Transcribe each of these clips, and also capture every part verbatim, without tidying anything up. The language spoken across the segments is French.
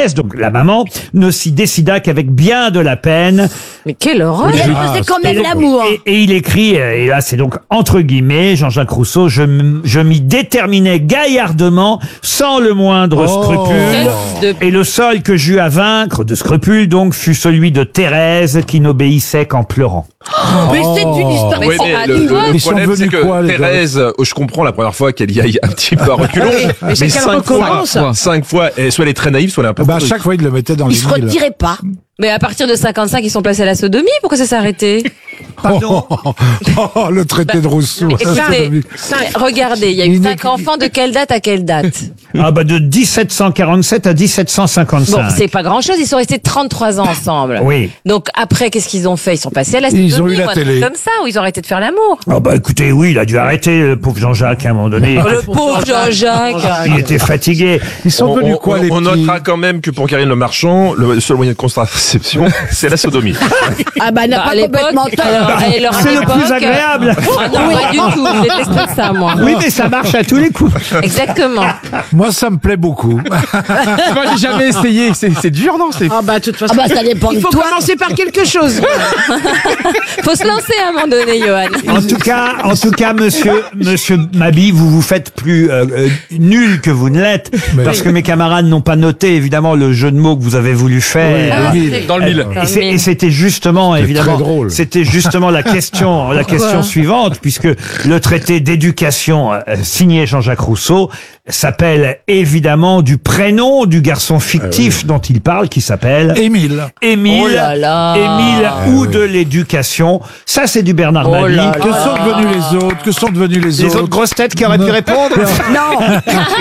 Thérèse, donc la maman, ne s'y décida qu'avec bien de la peine. Mais quelle horreur! Mais elle faisait quand même l'amour. Et, et il écrit, et là c'est donc entre guillemets, Jean-Jacques Rousseau, je, m- je m'y déterminais gaillardement, sans le moindre Oh. scrupule. De- Et le seul que j'eus à vaincre de scrupule, donc, fut celui de Thérèse, qui n'obéissait qu'en pleurant. Mais c'est une histoire. Mais Oui, c'est mais à le, le- toi. le Ils sont problème, c'est devenus quoi, que les gars Thérèse, euh, je comprends la première fois qu'elle y aille un petit peu à reculons. Mais c'est qu'elle cinq fois, recommence. cinq fois, et soit elle est très naïve, soit elle est un peu Bah, à folle. chaque fois, il le mettait dans Il les se villes. retirait pas. Mais à partir de cinquante-cinq, ils sont placés à la sodomie. Pourquoi ça s'est arrêté? Pardon. Oh, le traité de Rousseau. Écoutez, regardez, il y a eu Une- cinq enfants. De quelle date à quelle date? Ah bah de dix-sept cent quarante-sept à dix-sept cent cinquante-cinq. Bon, c'est pas grand-chose. Ils sont restés trente-trois ans ensemble. Oui. Donc après, qu'est-ce qu'ils ont fait? Ils sont passés à la sodomie. Ils ont eu la ou un truc télé. comme ça, où ils ont arrêté de faire l'amour. Ah bah écoutez, oui, il a dû arrêter, le pauvre Jean-Jacques, à un moment donné. Oh, le pauvre Jean-Jacques. Il était fatigué. Ils sont On, devenus on- quoi, on- les on petits notera quand même que pour Karine Le Marchand, le seul moyen de contraception, c'est la sodomie. Ah bah, n'a Bah, à pas l'époque, complètement tort. alors, et leur C'est le époque- plus agréable. Ah non, pas du tout. Je déteste ça, moi. Oui, mais ça marche à tous les coups. Exactement. Moi, ça me plaît beaucoup. Moi, j'ai jamais essayé. C'est c'est dur, non? C'est- Ah bah, de toute façon. Ah bah, ça dépend Il de faut toi. commencer par quelque chose. Faut se lancer à un moment donné, Johan. En tout cas, en tout cas, monsieur, monsieur Mabi, vous vous faites plus euh, euh, nul que vous ne l'êtes, Mais- parce que mes camarades n'ont pas noté évidemment le jeu de mots que vous avez voulu faire. Ah, Oui, c'est- Dans le mille. Et c'est- Et c'était justement, C'est évidemment, très drôle. c'était justement la question, la question suivante, puisque le traité d'éducation euh, signé Jean-Jacques Rousseau s'appelle évidemment du prénom du garçon fictif dont il parle, qui s'appelle Émile. Émile. Oh là là. Émile Ah ou oui. de l'éducation. Ça, c'est du Bernard Oh Mabie. là Que sont devenus les autres Que sont devenus les, Les autres grosses têtes qui auraient pu Non. répondre. Non.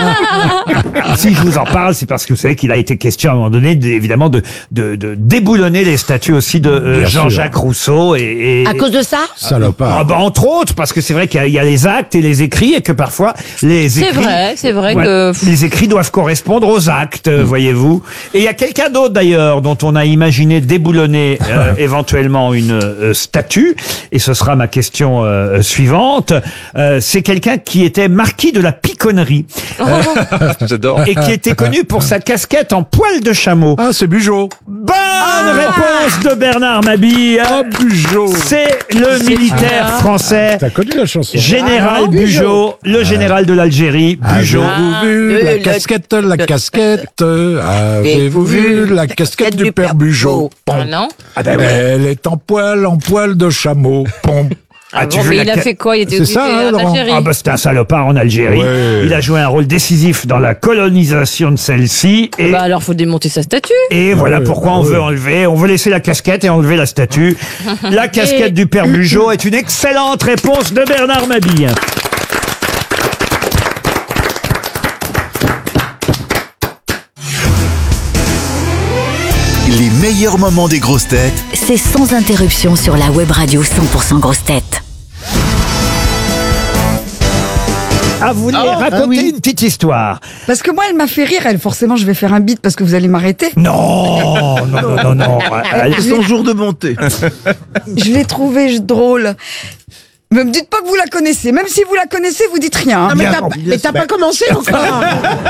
Si je vous en parle, c'est parce que vous savez qu'il a été question à un moment donné, d- évidemment, de, de, de déboulonner les statuts aussi de euh, Bien Jean-Jacques Rousseau et, et À cause de ça? Salopard. Ah bah, entre autres, parce que c'est vrai qu'il y, a- il y a les actes et les écrits et que parfois les C'est écrits, vrai, c'est vrai Ouais, que. les écrits doivent correspondre aux actes, euh, voyez-vous. Et il y a quelqu'un d'autre d'ailleurs dont on a imaginé déboulonner euh, éventuellement une euh, statue, et ce sera ma question euh, suivante. Euh, c'est quelqu'un qui était marquis de la piconnerie J'adore. et qui était connu pour sa casquette en poil de chameau. Ah, c'est Bugeaud. Bonne réponse de Bernard Mabille. Ah, Bugeaud. C'est le militaire français. T'as connu la chanson Général Bugeaud, le général de l'Algérie, Bugeaud. Avez-vous vu le- la le- casquette, la casquette Avez-vous vu la casquette du père Bugeaud Ah non? Ah ben oui. Elle est en poil, en poil de chameau. Pom. Ah, tu Bon, veux mais la il a ca- fait quoi? Il était C'est occupé ça, hein, en Laurent Algérie. Ah bah c'était un salopard en Algérie. Ouais. Il a joué un rôle décisif dans la colonisation de celle-ci. Et, Bah alors, faut démonter sa statue. et voilà Ouais, pourquoi bah on ouais. veut enlever. On veut laisser la casquette et enlever la statue. La casquette du père Bugeaud est une excellente réponse de Bernard Mabille. Les meilleurs moments des grosses têtes C'est sans interruption sur la web radio cent pour cent grosses têtes. Ah, vous voulez raconter une petite histoire? Parce que moi, elle m'a fait rire, elle. Forcément, je vais faire un beat parce que vous allez m'arrêter. Non, non, non, non, non. Elle- Je l'ai- jour de bonté. Je l'ai trouvée drôle. Ne me dites pas que vous la connaissez. Même si vous la connaissez, vous dites rien. Non, mais Bien, t'as bien mais t'as pas commencé encore.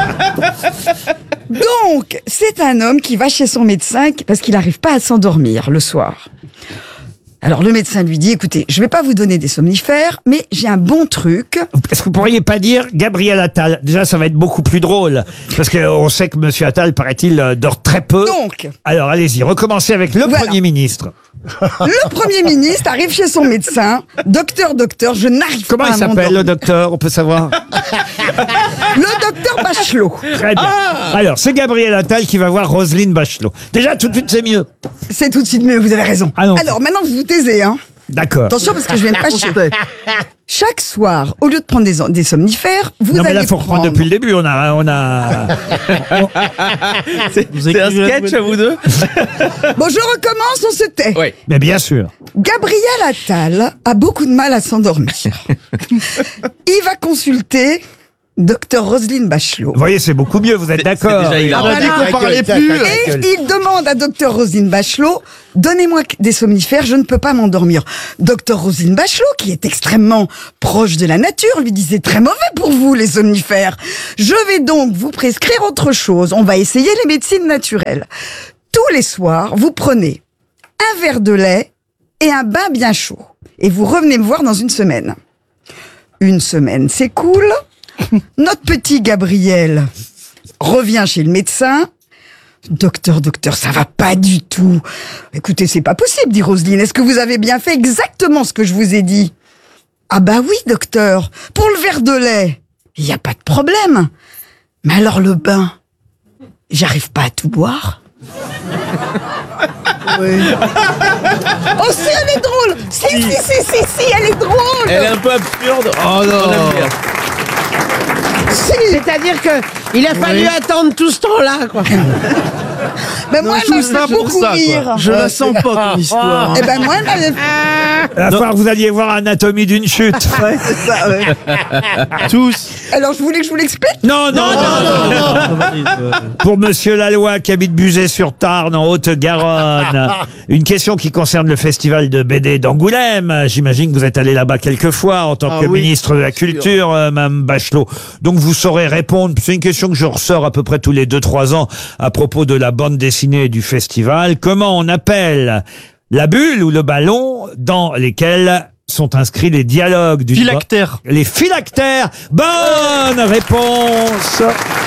Donc, c'est un homme qui va chez son médecin parce qu'il n'arrive pas à s'endormir le soir. Alors, le médecin lui dit, écoutez, je vais pas vous donner des somnifères, mais j'ai un bon truc. Est-ce que vous pourriez pas dire Gabriel Attal? Déjà, ça va être beaucoup plus drôle. Parce qu'on sait que Monsieur Attal, paraît-il, euh, dort très peu. Donc, Alors, allez-y, recommencez avec le Voilà. Premier ministre. le Premier ministre arrive chez son médecin. Docteur, docteur, je n'arrive Comment pas il à s'appelle, le m'endormir. docteur? On peut savoir. Le docteur Bachelot. Très bien. Alors, c'est Gabriel Attal qui va voir Roselyne Bachelot. Déjà, tout de suite, c'est mieux. C'est tout de suite mieux, vous avez raison. Ah non. Alors, maintenant, vous vous taisez, hein. D'accord. Attention, parce que je vais me fâcher. Chaque soir, au lieu de prendre des, des somnifères, vous Non, mais allez là, faut reprendre prendre... depuis le début. On a, on a. C'est un sketch à vous deux? Bon, je recommence, on se tait. Oui. Mais bien sûr. Gabriel Attal a beaucoup de mal à s'endormir. Il va consulter docteur Roselyne Bachelot. Vous voyez, c'est beaucoup mieux, vous êtes d'accord. déjà hilarant. On a dit qu'on parlait plus. Et il demande à docteur Roselyne Bachelot, donnez-moi des somnifères, je ne peux pas m'endormir. Docteur Roselyne Bachelot, qui est extrêmement proche de la nature, lui dit, c'est très mauvais pour vous, les somnifères. Je vais donc vous prescrire autre chose. On va essayer les médecines naturelles. Tous les soirs, vous prenez un verre de lait et un bain bien chaud. Et vous revenez me voir dans une semaine. Une semaine s'écoule. Notre petit Gabriel revient chez le médecin. Docteur, docteur, ça va pas du tout. Écoutez, c'est pas possible, dit Roselyne. Est-ce que vous avez bien fait exactement ce que je vous ai dit? Ah bah oui, docteur. Pour le verre de lait, il y a pas de problème. Mais alors le bain, j'arrive pas à tout boire. Oui. Oh si, elle est drôle. Si, si, si, si, si, elle est drôle. Elle est un peu absurde. Oh non. On aime bien. Si. C'est-à-dire que il a fallu attendre tout ce temps-là, quoi. Ben moi, elle m'a fait beaucoup rire. Je la sens pas, ton histoire. Eh ben moi, elle m'avait Il va falloir que vous alliez voir Anatomie d'une chute. Ouais, c'est ça, ouais. Tous. Alors, je voulais que je vous l'explique. Non, non, non, non. Pour Monsieur Laloy, qui habite Buzet-sur-Tarn, en Haute-Garonne. Une question qui concerne le festival de B D d'Angoulême. J'imagine que vous êtes allé là-bas quelques fois en tant Ah que oui, ministre de la Culture, euh, Mme Bachelot. Donc vous saurez répondre. C'est une question que je ressors à peu près tous les deux trois ans à propos de la bande dessinée du festival. Comment on appelle la bulle ou le ballon dans lesquels sont inscrits les dialogues du... Phylactère. Les phylactères. Bonne réponse.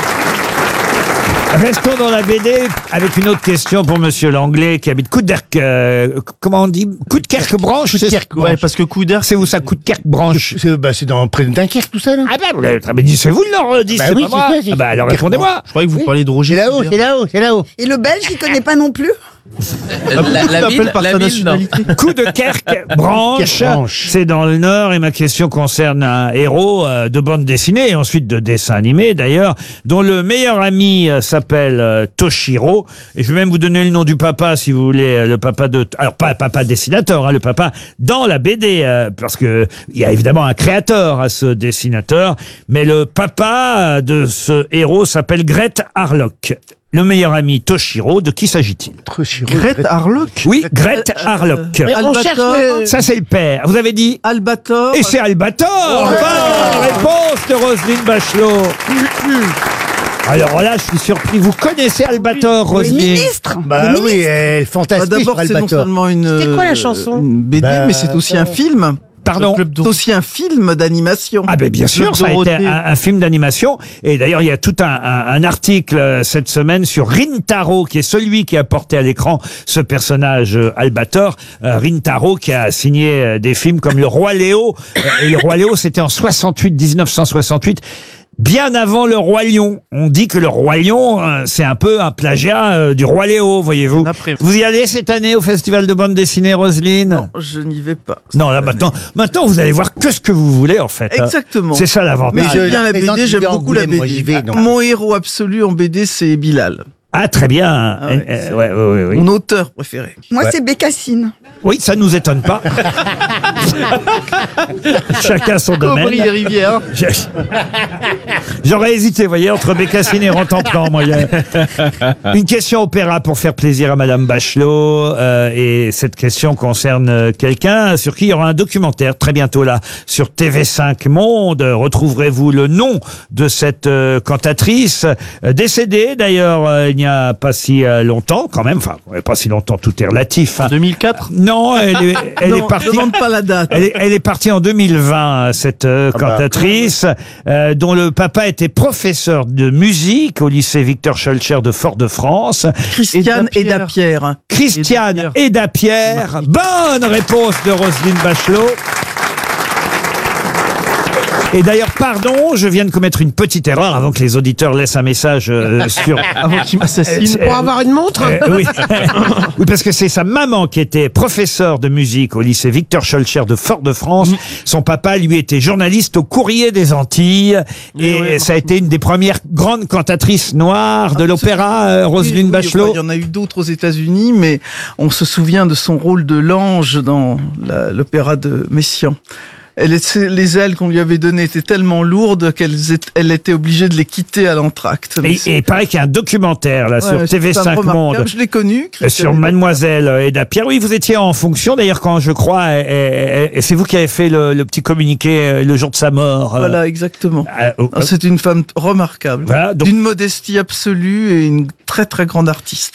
Restons dans la B D avec une autre question pour Monsieur Langlais qui habite Couderc. Euh, comment on dit? Coudekerque-Branche. Coudekerque, Ouais, parce que Couder, C'est où ça, Coudekerque-Branche? C'est bah, c'est dans près de Dunkerque, tout ça, là. Ah ben, vous l'avez très bien dit, c'est vous le nord-dix, Bah c'est oui, pas c'est moi. ça, c'est Ah ben, alors Coudekerque. répondez-moi. je croyais que vous Oui. parliez de Roger. C'est là-haut, Couder. c'est là-haut, c'est là-haut. Et le belge, il connaît pas non plus. La, la, la ville, par la sa ville, non. Coudekerque-Branche. Branche. C'est dans le nord et ma question concerne un héros euh, de bande dessinée et ensuite de dessin animé d'ailleurs, dont le meilleur ami euh, s'appelle euh, Toshiro. Et je vais même vous donner le nom du papa si vous voulez, euh, le papa de... Alors pas papa dessinateur, hein, le papa dans la B D, euh, parce que il y a évidemment un créateur à ce dessinateur, mais le papa euh, de ce héros s'appelle Gret Harlock. Le meilleur ami Toshiro, de qui s'agit-il? Grete Harlock. Oui, Gret Harlock. Mais on cherche le- Ça, c'est le père. Vous avez dit Albator. Et c'est Albator. Bonne réponse de Roselyne Bachelot. Alors là, je suis surpris. Vous connaissez Albator, Le Roselyne? ministre. Bah Le oui, ministre. elle est Bah, fantastique, D'abord, c'est non Albator. seulement une, C'était quoi la euh, chanson une B D, Bah, mais c'est aussi un film. Pardon. C'est aussi un film d'animation. Ah ben bien sûr, Club ça a été Dorothée. un, un film d'animation. Et d'ailleurs, il y a tout un, un, un article euh, cette semaine sur Rintaro, qui est celui qui a porté à l'écran ce personnage euh, Albator. Euh, Rintaro qui a signé euh, des films comme Le Roi Léo. Euh, et Le Roi Léo, c'était en soixante-huit, dix-neuf cent soixante-huit. Bien avant le Roi Lion. On dit que le Roi Lion, euh, c'est un peu un plagiat euh, du Roi Léo, voyez-vous. Après. Vous y allez cette année au Festival de bande dessinée, Roselyne? Non, je n'y vais pas. Non, là maintenant, maintenant vous allez voir que ce que vous voulez en fait. hein. Exactement. C'est ça l'avantage. Mais j'aime bien la B présente, D, j'aime j'y vais en beaucoup la B Angoulême, moi, j'y D. vais, donc. Mon héros absolu en B D, c'est Bilal. Ah très bien. Ah ouais, Euh, c'est- ouais, ouais, ouais, oui. Mon auteur préféré. Moi, Ouais. c'est Bécassine. Oui, ça nous étonne pas. Chacun son domaine. Aubry des Rivières. J'ai- J'aurais hésité, vous voyez, entre Bécassine et Rantanplan, moi. Il y a- Une question opéra pour faire plaisir à Madame Bachelot. euh, et cette question concerne euh, quelqu'un sur qui il y aura un documentaire très bientôt là sur T V cinq Monde. Retrouverez-vous le nom de cette euh, cantatrice euh, décédée d'ailleurs euh, il n'y a pas si euh, longtemps quand même. Enfin, ouais, pas si longtemps, tout est relatif. hein. deux mille quatre. Non, elle est, elle non, est partie. demande pas la date. Elle est, elle est partie en deux mille vingt, cette euh, cantatrice, euh, dont le papa était professeur de musique au lycée Victor Schœlcher de Fort-de-France. Christiane Eda Eda Pierre. Christiane Eda Pierre. Bonne réponse de Roselyne Bachelot. Et d'ailleurs, pardon, je viens de commettre une petite erreur avant que les auditeurs laissent un message euh, sur... Avant qu'il m'assassine. Euh, Pour avoir une montre. Euh, oui. Oui, parce que c'est sa maman qui était professeure de musique au lycée Victor Schœlcher de Fort-de-France. Son papa, lui, était journaliste au Courrier des Antilles. Et Oui, oui, ça a été une des premières grandes cantatrices noires de l'opéra, euh, Roselyne Oui, oui, Bachelot. enfin, il y en a eu d'autres aux États-Unis, mais on se souvient de son rôle de l'ange dans la- l'opéra de Messiaen. elle était- les ailes qu'on lui avait données étaient tellement lourdes qu'elle étaient- elle était obligée de les quitter à l'entracte. Mais Et, et il paraît qu'il y a un documentaire là Ouais, sur c'est T V une femme cinq remarquable. Monde. Je l'ai connue. euh, Sur Mademoiselle Eda Pierre. Oui, vous étiez en fonction d'ailleurs quand je crois, et, et- et c'est vous qui avez fait le, le petit communiqué euh, le jour de sa mort. euh, Voilà, exactement. euh, euh, Ah, c'est une femme remarquable, Voilà, donc- d'une modestie absolue et une très très grande artiste.